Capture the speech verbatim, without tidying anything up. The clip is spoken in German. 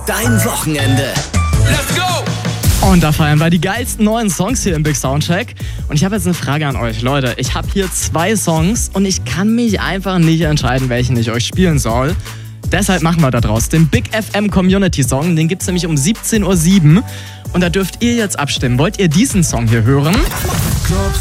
Dein Wochenende. Let's go! Und da feiern wir die geilsten neuen Songs hier im Big Soundcheck. Und ich habe jetzt eine Frage an euch. Leute, ich habe hier zwei Songs und ich kann mich einfach nicht entscheiden, welchen ich euch spielen soll. Deshalb machen wir da draus den Big F M Community Song. Den gibt's nämlich um siebzehn Uhr sieben. Und da dürft ihr jetzt abstimmen. Wollt ihr diesen Song hier hören?